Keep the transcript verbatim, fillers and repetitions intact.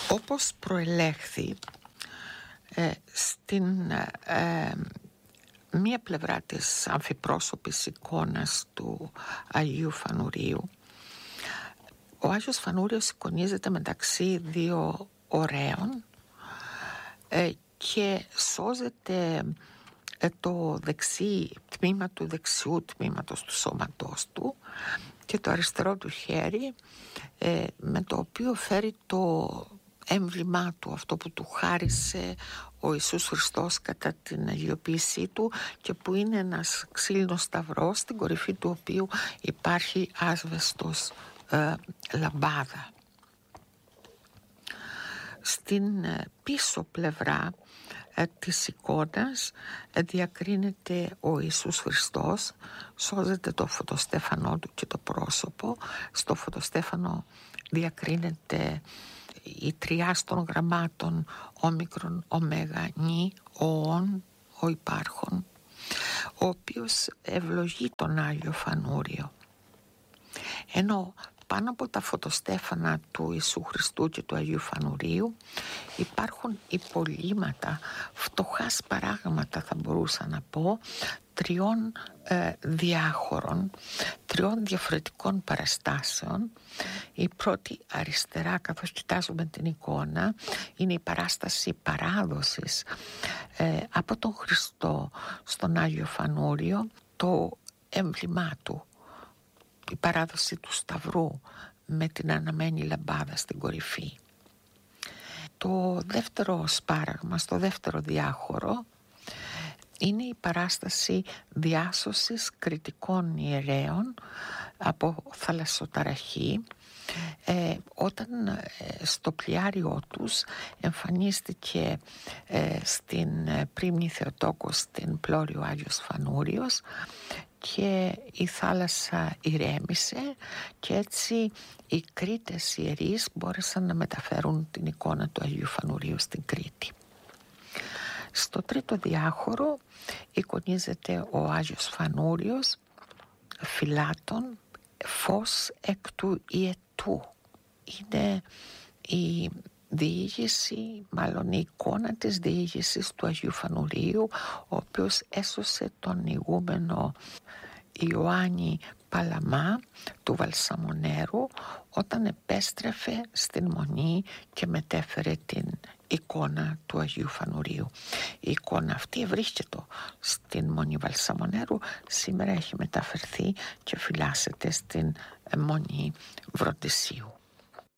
Όπως προελέχθη, ε, στην ε, μία πλευρά της αμφιπρόσωπης εικόνας του Αγίου Φανουρίου, ο Άγιος Φανούριος εικονίζεται μεταξύ δύο ωραίων ε, και σώζεται ε, το δεξί τμήμα του δεξιού τμήματος του σώματός του και το αριστερό του χέρι ε, με το οποίο φέρει το έμβλημά του, αυτό που του χάρισε ο Ιησούς Χριστός κατά την αγιοποίησή του και που είναι ένας ξύλινος σταυρός στην κορυφή του οποίου υπάρχει άσβεστος ε, λαμπάδα. Στην ε, πίσω πλευρά ε, της εικόνας ε, διακρίνεται ο Ιησούς Χριστός, σώζεται το φωτοστέφανό του και το πρόσωπο. Στο φωτοστέφανο διακρίνεται η τριάς των γραμμάτων όμικρον, ωμέγα, νη, οον, ο υπάρχον, ο οποίος ευλογεί τον Άγιο Φανούριο. Ενώ πάνω από τα φωτοστέφανα του Ιησού Χριστού και του Αγίου Φανουρίου υπάρχουν υπολείμματα, φτωχά σπαράγματα θα μπορούσα να πω, τριών ε, διάχωρων, τριών διαφορετικών παραστάσεων. Η πρώτη αριστερά, καθώς κοιτάζουμε την εικόνα, είναι η παράσταση παράδοσης ε, από τον Χριστό στον Άγιο Φανούριο, το έμβλημά του, η παράδοση του Σταυρού με την αναμένη λαμπάδα στην κορυφή. Το δεύτερο σπάραγμα, στο δεύτερο διάχωρο, είναι η παράσταση διάσωσης κριτικών ιερέων από θαλασσοταραχή, ε, όταν ε, στο πλοιάριό τους εμφανίστηκε ε, στην ε, πρίμνη Θεοτόκος στην Πλώριο Άγιος Φανούριος και η θάλασσα ηρέμησε και έτσι οι Κρήτες ιερείς μπόρεσαν να μεταφέρουν την εικόνα του Αγίου Φανουρίου στην Κρήτη. Στο τρίτο διάχωρο εικονίζεται ο Άγιος Φανούριος φυλάτων φως εκ του ιετού. Είναι η διήγηση, μάλλον η εικόνα της διήγησης του Αγίου Φανουρίου, ο οποίος έσωσε τον ηγούμενο Ιωάννη Παλαμά του Βαλσαμονέρου όταν επέστρεφε στην Μονή και μετέφερε την εικόνα του Αγίου Φανουρίου. Η εικόνα αυτή βρίσκεται στην Μονή Βαλσαμονέρου, σήμερα έχει μεταφερθεί και φυλάσσεται στην Μονή Βροντισίου.